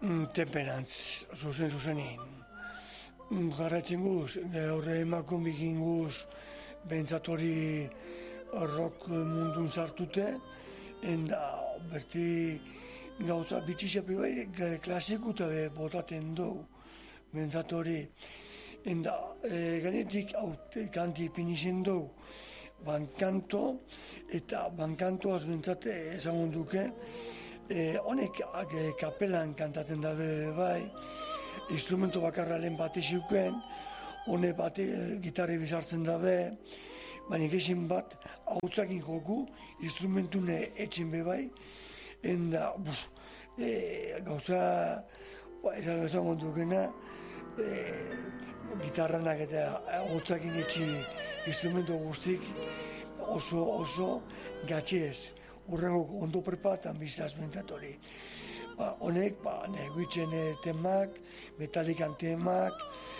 Temperantz, zuzenin. Garratzen guz, gaur emakumbikin guz, behintzat hori rock mundun sartute, enda berti gauza bitxisapi bai klasikuta botaten dugu, behintzat hori. Enda ganetik kanti pinizen dugu, bankanto, eta bankantoaz behintzat ezagun duke, honek kapelan kantaten dabe bai, instrumento bakarra lehen bat esiuken, honek bat gitarri bizartzen dabe, baina gezin bat hautzakin joku, instrumentune etxen be bai, enda gauza ezagun dukena, gitarranak eta hautzakin etxi instrumento guztik oso gatxez. Urrengo ondo prepatan bizaz bentatori. Honek, neguitzen temak, metalikan temak,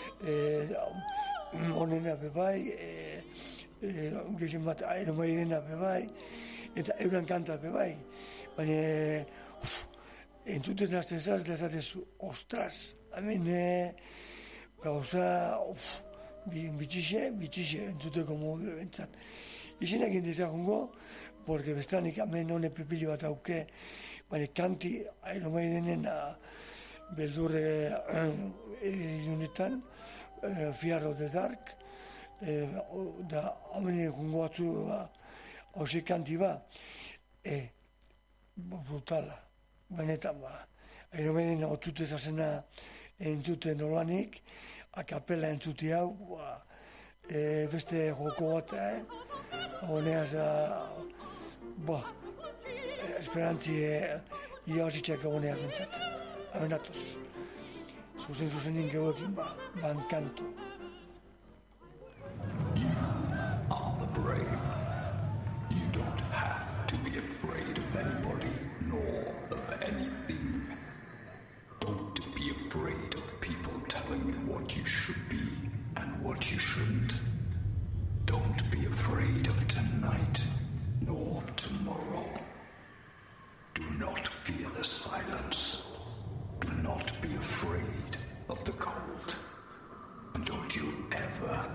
honena bebai, gezin bat aeromaidena bebai, eta euran kanta bebai. Baina, entzuten nazten zaz, lezatez, ostras, hemen gauza, bitxixe, entzuteko modu bentzat. Izinak indizagongo, porque bestanik hemen hone pipili bat auke, baina kanti aeromaidenen beldurre ilunetan, Fear of the Dark, da hemen egungo batzu hausi kanti ba, brutala, benetan ba. Aeromaiden otzute zazena entzuten nolanik, akapela entzuti hau, beste joko bat, honeaz, esperantzi irabazitzak honeaz bentzat, abenatoz. Zuzenin gehoekin, bankanto. You are the brave. You don't have to be afraid of anybody, nor of anything. Don't be afraid of people telling you what you should be and what you shouldn't. Don't be afraid of tonight, nor of tomorrow. Do not fear the silence. Do not be afraid of the cold. And don't you ever